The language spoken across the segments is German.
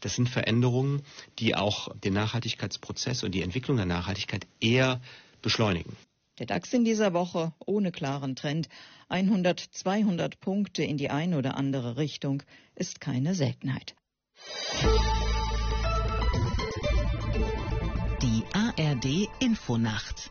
Das sind Veränderungen, die auch den Nachhaltigkeitsprozess und die Entwicklung der Nachhaltigkeit eher beschleunigen. Der DAX in dieser Woche ohne klaren Trend. 100, 200 Punkte in die eine oder andere Richtung ist keine Seltenheit. Die ARD Infonacht.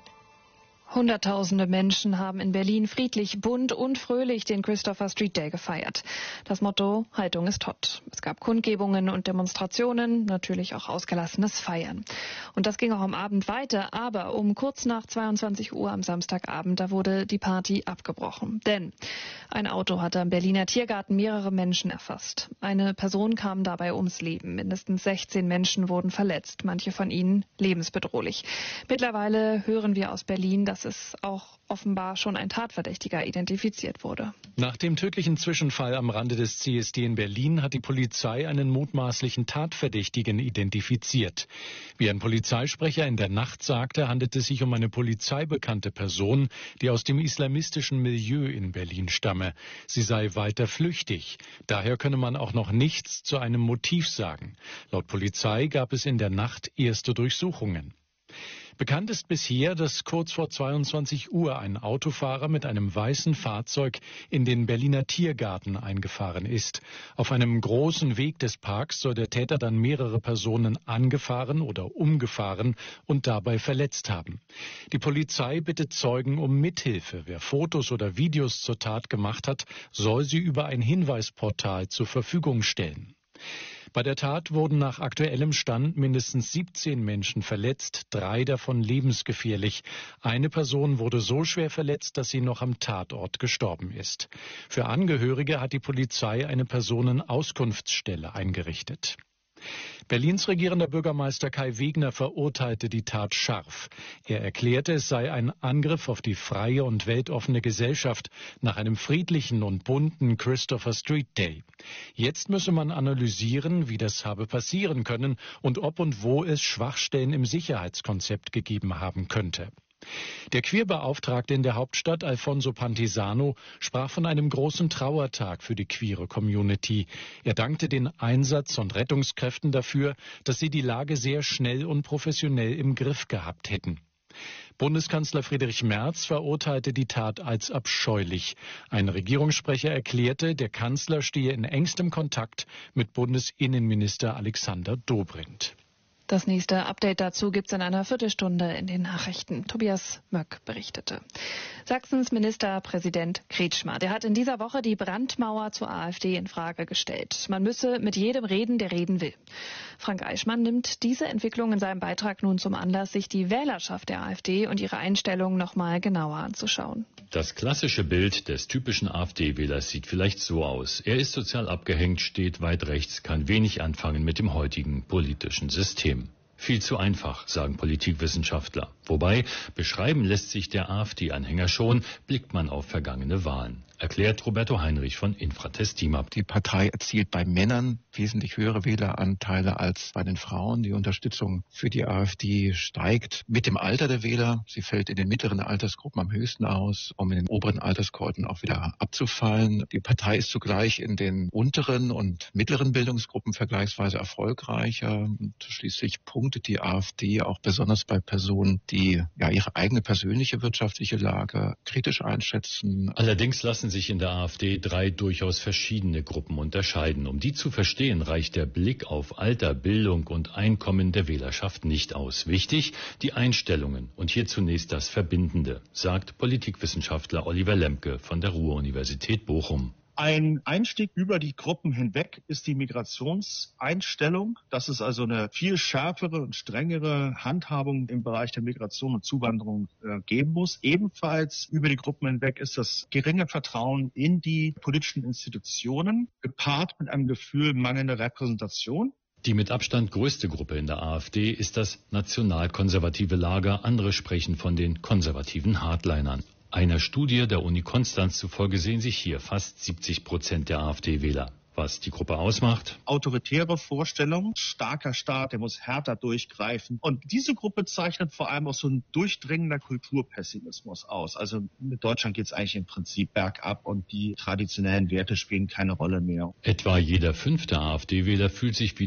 Hunderttausende Menschen haben in Berlin friedlich, bunt und fröhlich den Christopher Street Day gefeiert. Das Motto: Haltung ist hot. Es gab Kundgebungen und Demonstrationen, natürlich auch ausgelassenes Feiern. Und das ging auch am Abend weiter, aber um kurz nach 22 Uhr am Samstagabend, da wurde die Party abgebrochen. Denn ein Auto hatte am Berliner Tiergarten mehrere Menschen erfasst. Eine Person kam dabei ums Leben. Mindestens 16 Menschen wurden verletzt, manche von ihnen lebensbedrohlich. Mittlerweile hören wir aus Berlin, dass es auch offenbar schon ein Tatverdächtiger identifiziert wurde. Nach dem tödlichen Zwischenfall am Rande des CSD in Berlin hat die Polizei einen mutmaßlichen Tatverdächtigen identifiziert. Wie ein Polizeisprecher in der Nacht sagte, handelt es sich um eine polizeibekannte Person, die aus dem islamistischen Milieu in Berlin stamme. Sie sei weiter flüchtig. Daher könne man auch noch nichts zu einem Motiv sagen. Laut Polizei gab es in der Nacht erste Durchsuchungen. Bekannt ist bisher, dass kurz vor 22 Uhr ein Autofahrer mit einem weißen Fahrzeug in den Berliner Tiergarten eingefahren ist. Auf einem großen Weg des Parks soll der Täter dann mehrere Personen angefahren oder umgefahren und dabei verletzt haben. Die Polizei bittet Zeugen um Mithilfe. Wer Fotos oder Videos zur Tat gemacht hat, soll sie über ein Hinweisportal zur Verfügung stellen. Bei der Tat wurden nach aktuellem Stand mindestens 17 Menschen verletzt, 3 davon lebensgefährlich. Eine Person wurde so schwer verletzt, dass sie noch am Tatort gestorben ist. Für Angehörige hat die Polizei eine Personenauskunftsstelle eingerichtet. Berlins regierender Bürgermeister Kai Wegner verurteilte die Tat scharf. Er erklärte, es sei ein Angriff auf die freie und weltoffene Gesellschaft nach einem friedlichen und bunten Christopher Street Day. Jetzt müsse man analysieren, wie das habe passieren können und ob und wo es Schwachstellen im Sicherheitskonzept gegeben haben könnte. Der Queerbeauftragte in der Hauptstadt, Alfonso Pantisano, sprach von einem großen Trauertag für die queere Community. Er dankte den Einsatz- und Rettungskräften dafür, dass sie die Lage sehr schnell und professionell im Griff gehabt hätten. Bundeskanzler Friedrich Merz verurteilte die Tat als abscheulich. Ein Regierungssprecher erklärte, der Kanzler stehe in engstem Kontakt mit Bundesinnenminister Alexander Dobrindt. Das nächste Update dazu gibt's in einer Viertelstunde in den Nachrichten. Tobias Möck berichtete. Sachsens Ministerpräsident Kretschmer, der hat in dieser Woche die Brandmauer zur AfD in Frage gestellt. Man müsse mit jedem reden, der reden will. Frank Eichmann nimmt diese Entwicklung in seinem Beitrag nun zum Anlass, sich die Wählerschaft der AfD und ihre Einstellung noch mal genauer anzuschauen. Das klassische Bild des typischen AfD-Wählers sieht vielleicht so aus. Er ist sozial abgehängt, steht weit rechts, kann wenig anfangen mit dem heutigen politischen System. Viel zu einfach, sagen Politikwissenschaftler. Wobei, beschreiben lässt sich der AfD-Anhänger schon, blickt man auf vergangene Wahlen. Erklärt Roberto Heinrich von Infratest Team-Up. Die Partei erzielt bei Männern wesentlich höhere Wähleranteile als bei den Frauen. Die Unterstützung für die AfD steigt mit dem Alter der Wähler. Sie fällt in den mittleren Altersgruppen am höchsten aus, um in den oberen Alterskohorten auch wieder abzufallen. Die Partei ist zugleich in den unteren und mittleren Bildungsgruppen vergleichsweise erfolgreicher. Und schließlich punktet die AfD auch besonders bei Personen, die ihre eigene persönliche wirtschaftliche Lage kritisch einschätzen. Allerdings lassen sich in der AfD 3 durchaus verschiedene Gruppen unterscheiden. Um die zu verstehen, reicht der Blick auf Alter, Bildung und Einkommen der Wählerschaft nicht aus. Wichtig, die Einstellungen und hier zunächst das Verbindende, sagt Politikwissenschaftler Oliver Lemke von der Ruhr-Universität Bochum. Ein Einstieg über die Gruppen hinweg ist die Migrationseinstellung, dass es also eine viel schärfere und strengere Handhabung im Bereich der Migration und Zuwanderung geben muss. Ebenfalls über die Gruppen hinweg ist das geringe Vertrauen in die politischen Institutionen, gepaart mit einem Gefühl mangelnder Repräsentation. Die mit Abstand größte Gruppe in der AfD ist das nationalkonservative Lager. Andere sprechen von den konservativen Hardlinern. Einer Studie der Uni Konstanz zufolge sehen sich hier fast 70% der AfD-Wähler. Was die Gruppe ausmacht? Autoritäre Vorstellungen, starker Staat, der muss härter durchgreifen. Und diese Gruppe zeichnet vor allem auch so ein durchdringender Kulturpessimismus aus. Also mit Deutschland geht es eigentlich im Prinzip bergab und die traditionellen Werte spielen keine Rolle mehr. Etwa jeder 5. AfD-Wähler fühlt sich wie